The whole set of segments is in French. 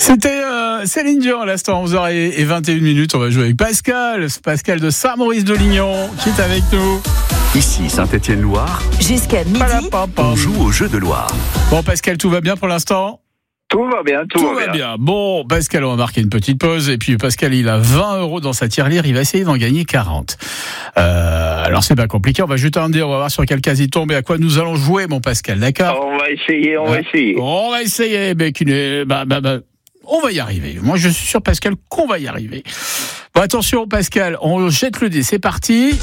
C'était Céline Dion à l'instant, 11h21. On va jouer avec Pascal de Saint-Maurice-de-Lignon, qui est avec nous. Ici Saint-Étienne-Loire. Jusqu'à midi. On joue au jeu de Loire. Bon, Pascal, tout va bien pour l'instant ? Tout va bien, tout va bien. Bon, Pascal, on va marquer une petite pause. Et puis, Pascal, il a 20 € dans sa tirelire. Il va essayer d'en gagner 40. Alors, c'est pas compliqué. On va jeter un dé. On va voir sur quel cas il tombe et à quoi nous allons jouer, mon Pascal. D'accord ? On va essayer. On va essayer, mais on va y arriver. Moi, je suis sûr, Pascal, qu'on va y arriver. Bon, attention, Pascal, on jette le dé. C'est parti.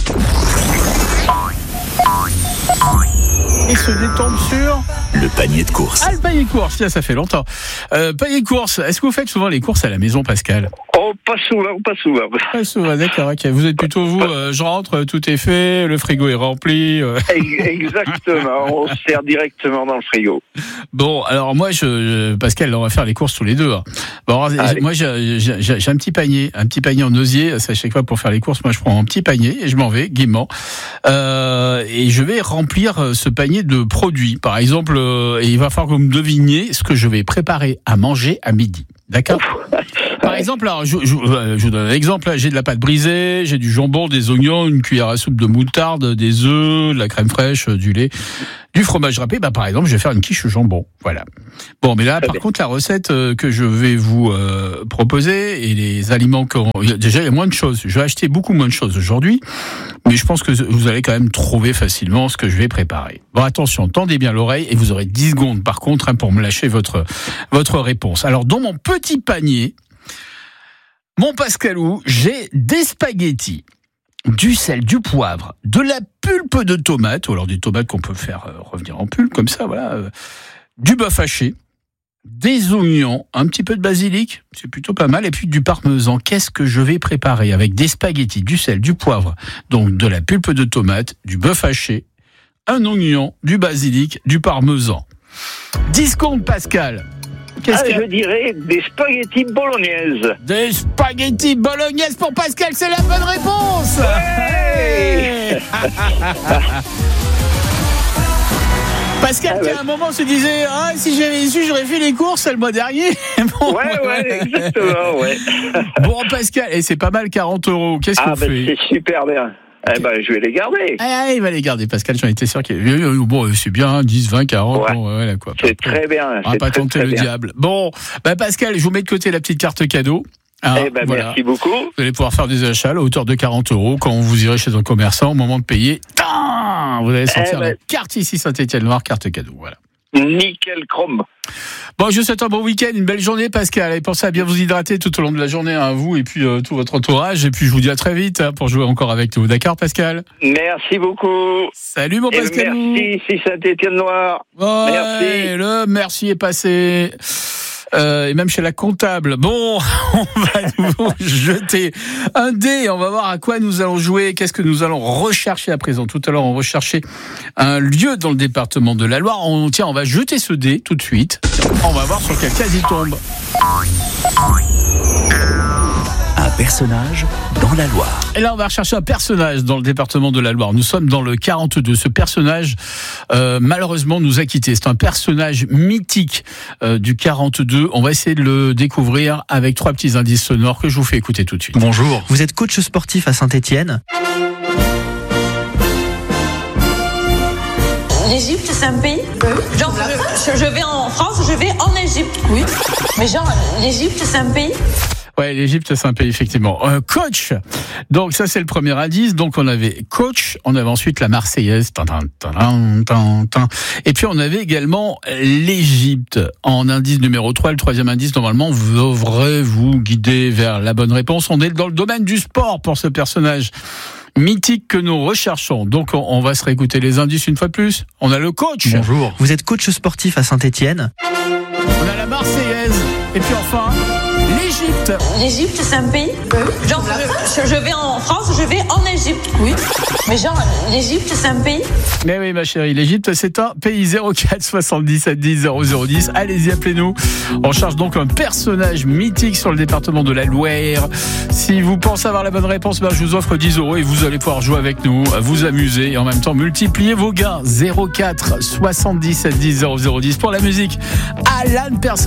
Et se détombe sur le panier de course. Ah, le panier de course, ça fait longtemps. Panier de course, est-ce que vous faites souvent les courses à la maison, Pascal ? Oh, pas souvent. Pas souvent, d'accord, ok. Vous êtes plutôt, je rentre, tout est fait, le frigo est rempli. Exactement, on se sert directement dans le frigo. Bon, alors moi, Pascal, on va faire les courses tous les deux. Hein. Bon, moi, j'ai un petit panier en osier. Sachez quoi, pour faire les courses, moi, je prends un petit panier et je m'en vais gaiement. Et je vais remplir ce panier de produits. Par exemple, et il va falloir que vous me deviniez ce que je vais préparer à manger à midi. D'accord ? Par exemple, alors, je vous donne un exemple. J'ai de la pâte brisée, j'ai du jambon, des oignons, une cuillère à soupe de moutarde, des œufs, de la crème fraîche, du lait, du fromage râpé. Par exemple, je vais faire une quiche au jambon. Voilà. Bon, mais là, par contre, la recette que je vais vous proposer et les aliments déjà, il y a moins de choses. Je vais acheter beaucoup moins de choses aujourd'hui, mais je pense que vous allez quand même trouver facilement ce que je vais préparer. Bon, attention, tendez bien l'oreille et vous aurez 10 secondes, par contre, pour me lâcher votre réponse. Alors, dans mon petit panier, mon Pascalou, j'ai des spaghettis, du sel, du poivre, de la pulpe de tomate, ou alors des tomates qu'on peut faire revenir en pulpe, comme ça, voilà, du bœuf haché, des oignons, un petit peu de basilic, c'est plutôt pas mal, et puis du parmesan. Qu'est-ce que je vais préparer avec des spaghettis, du sel, du poivre, donc de la pulpe de tomate, du bœuf haché, un oignon, du basilic, du parmesan. 10 secondes, Pascal. Je dirais des spaghettis bolognaises. Des spaghettis bolognaises pour Pascal, c'est la bonne réponse. Hey Pascal, qui à un moment se disait si j'avais su, j'aurais fait les courses le mois dernier. Bon, ouais, exactement, ouais. Bon, Pascal, et c'est pas mal, 40 €. Qu'est-ce qu'on fait ? C'est super bien. Je vais les garder. Il va les garder, Pascal, j'en étais sûr bon, c'est bien, 10, 20, 40. Ouais. Bon, voilà, quoi. C'est très bien. On va pas tenter le diable. Bon, Pascal, je vous mets de côté la petite carte cadeau. Voilà. Merci beaucoup. Vous allez pouvoir faire des achats à la hauteur de 40 € quand vous irez chez un commerçant au moment de payer. Vous allez sortir la carte ici Saint-Étienne-Loire, carte cadeau. Voilà. Nickel chrome. Bon, je vous souhaite un bon week-end, une belle journée, Pascal. Et pensez à bien vous hydrater tout au long de la journée, vous et puis tout votre entourage. Et puis je vous dis à très vite pour jouer encore avec nous. D'accord, Pascal ? Merci beaucoup. Salut, mon Pascal. Merci, si Saint-Étienne-Loire. Ouais, merci. Le merci est passé. Et même chez la comptable. Bon, on va nous jeter un dé. On va voir à quoi nous allons jouer. Qu'est-ce que nous allons rechercher à présent. Tout à l'heure, on recherchait un lieu dans le département de la Loire. On va jeter ce dé tout de suite. On va voir sur quel case il tombe. Un personnage dans la Loire. Et là, on va rechercher un personnage dans le département de la Loire. Nous sommes dans le 42. Ce personnage, malheureusement, nous a quittés. C'est un personnage mythique du 42. On va essayer de le découvrir avec 3 petits indices sonores que je vous fais écouter tout de suite. Bonjour. Vous êtes coach sportif à Saint-Étienne ? L'Égypte, c'est un pays ? Oui. Genre, je vais en France, je vais en Égypte. Oui. Mais genre, l'Égypte, c'est un pays ? Ouais, l'Égypte, c'est un pays, effectivement. Coach. Donc, ça, c'est le premier indice. Donc, on avait coach. On avait ensuite la Marseillaise. Et puis, on avait également l'Égypte. En indice numéro 3, le troisième indice, normalement, devrait vous guider vers la bonne réponse. On est dans le domaine du sport pour ce personnage mythique que nous recherchons. Donc, on va se réécouter les indices une fois de plus. On a le coach. Bonjour. Vous êtes coach sportif à Saint-Étienne ? On a la Marseillaise. Et puis, enfin, l'Égypte. L'Égypte, c'est un pays ? Oui. Genre, je vais en France, je vais en Égypte. Oui. Mais genre, l'Égypte, c'est un pays ? Mais oui, ma chérie, l'Égypte, c'est un pays. 04 77 10 0010. Allez-y, appelez-nous. On cherche donc un personnage mythique sur le département de la Loire. Si vous pensez avoir la bonne réponse, je vous offre 10 € et vous allez pouvoir jouer avec nous, vous amuser et en même temps multiplier vos gains. 04 77 10 0010 pour la musique. Alan Persson.